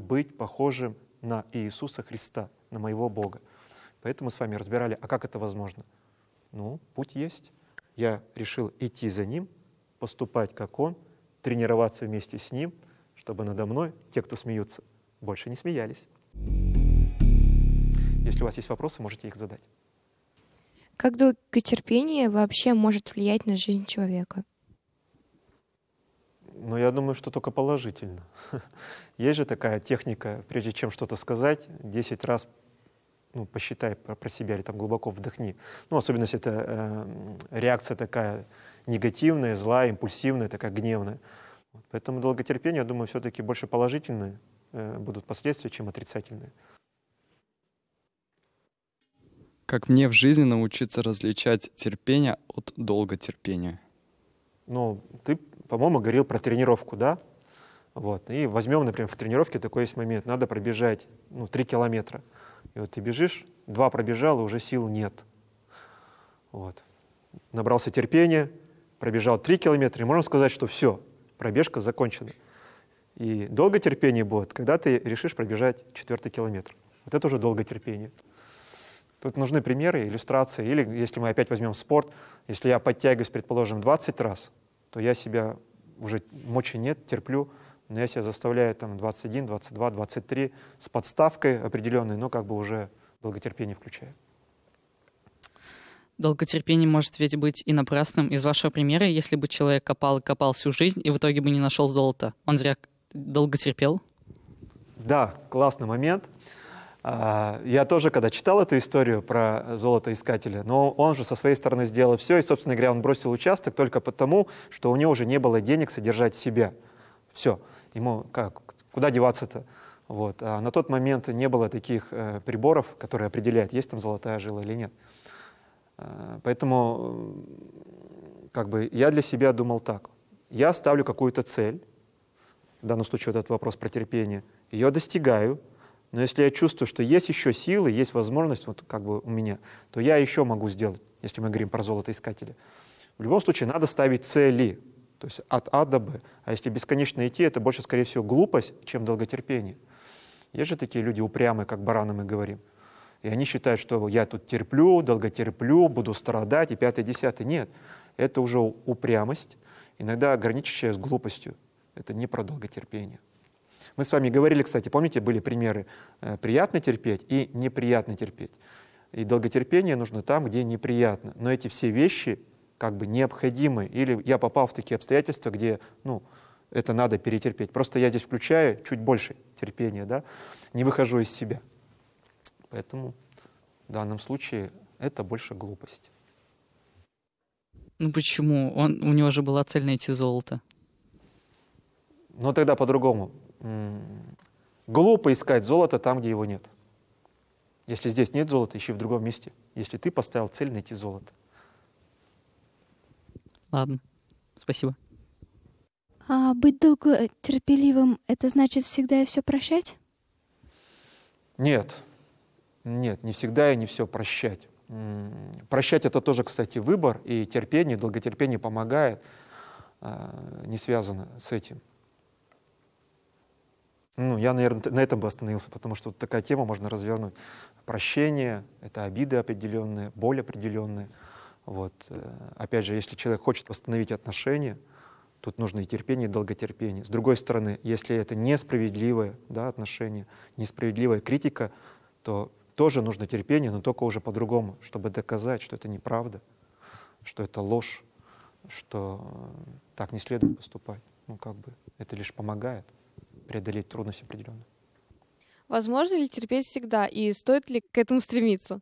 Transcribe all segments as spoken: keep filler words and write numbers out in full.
быть похожим на Иисуса Христа, на моего Бога. Поэтому мы с вами разбирали, а как это возможно? Ну, путь есть. Я решил идти за Ним, поступать как Он, тренироваться вместе с Ним, чтобы надо мной те, кто смеются, больше не смеялись. Если у вас есть вопросы, можете их задать. Как долготерпение вообще может влиять на жизнь человека? Ну, я думаю, что только положительно. Есть же такая техника, прежде чем что-то сказать, десять раз ну, посчитай про, про себя или там глубоко вдохни. Ну, особенно если это э, реакция такая негативная, злая, импульсивная, такая гневная. Поэтому долготерпение, я думаю, все-таки больше положительные э, будут последствия, чем отрицательные. Как мне в жизни научиться различать терпение от долготерпения? Ну, ты, по-моему, говорил про тренировку, да? Вот. И возьмем, например, в тренировке такой есть момент. Надо пробежать ну, три километра. И вот ты бежишь, два пробежал, и уже сил нет. Вот. Набрался терпения, пробежал три километра, и можно сказать, что все, пробежка закончена. И долготерпение будет, когда ты решишь пробежать четвертый километр. Вот это уже долготерпение. Тут нужны примеры, иллюстрации. Или если мы опять возьмем спорт, если я подтягиваюсь, предположим, двадцать раз, то я себя уже мочи нет, терплю, но я себя заставляю там двадцать один, двадцать два, двадцать три с подставкой определенной, но как бы уже долготерпение включаю. Долготерпение может ведь быть и напрасным. Из вашего примера, если бы человек копал и копал всю жизнь и в итоге бы не нашел золота, он зря долго терпел? Да, классный момент. Я тоже, когда читал эту историю про золотоискателя, но он же со своей стороны сделал все, и, собственно говоря, он бросил участок только потому, что у него уже не было денег содержать себя. Все. Ему как, куда деваться-то? Вот. А на тот момент не было таких э, приборов, которые определяют, есть там золотая жила или нет. Э, поэтому как бы, я для себя думал так. Я ставлю какую-то цель, в данном случае вот этот вопрос про терпение, ее достигаю, но если я чувствую, что есть еще силы, есть возможность вот как бы у меня, то я еще могу сделать, если мы говорим про золотоискателя. В любом случае надо ставить цели, то есть от А до Б. А если бесконечно идти, это больше, скорее всего, глупость, чем долготерпение. Есть же такие люди упрямые, как бараны мы говорим. И они считают, что я тут терплю, долготерплю, буду страдать, и пятое, десятое. Нет, это уже упрямость, иногда граничащая с глупостью. Это не про долготерпение. Мы с вами говорили, кстати, помните, были примеры э, приятно терпеть и неприятно терпеть. И долготерпение нужно там, где неприятно. Но эти все вещи как бы необходимы. Или я попал в такие обстоятельства, где ну, это надо перетерпеть. Просто я здесь включаю чуть больше терпения, да? Не выхожу из себя. Поэтому в данном случае это больше глупость. Ну почему? Он, у него же была цель найти золото. Но тогда по-другому. Глупо искать золото там, где его нет. Если здесь нет золота, ищи в другом месте. Если ты поставил цель найти золото. Ладно, спасибо. А быть долготерпеливым — это значит всегда и все прощать? Нет. Нет, не всегда и не все прощать. Прощать — это тоже, кстати, выбор, и терпение, долготерпение помогает, не связано с этим. Ну, я, наверное, на этом бы остановился, потому что вот такая тема можно развернуть. Прощение — это обиды определенные, боль определенная. Вот. Опять же, если человек хочет восстановить отношения, тут нужно и терпение, и долготерпение. С другой стороны, если это несправедливое да, отношение, несправедливая критика, то тоже нужно терпение, но только уже по-другому, чтобы доказать, что это неправда, что это ложь, что так не следует поступать. Ну, как бы это лишь помогает преодолеть трудности определенные. Возможно ли терпеть всегда, и стоит ли к этому стремиться?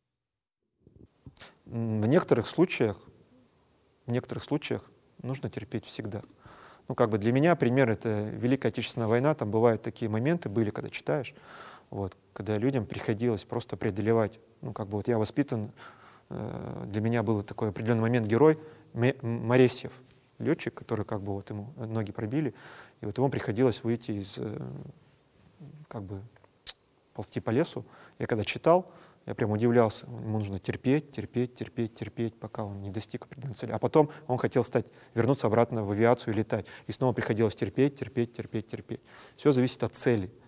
В некоторых случаях, в некоторых случаях нужно терпеть всегда. Ну, как бы для меня пример — это Великая Отечественная война. Там бывают такие моменты, были, когда читаешь, вот, когда людям приходилось просто преодолевать. Ну, как бы вот я воспитан, э, для меня был такой определенный момент герой Моресьев, летчик, который как бы вот ему ноги пробили, и вот ему приходилось выйти из, как бы, ползти по лесу. Я когда читал, я прям удивлялся. Ему нужно терпеть, терпеть, терпеть, терпеть, пока он не достиг определенной цели. А потом он хотел стать, вернуться обратно в авиацию и летать. И снова приходилось терпеть, терпеть, терпеть, терпеть. Все зависит от цели.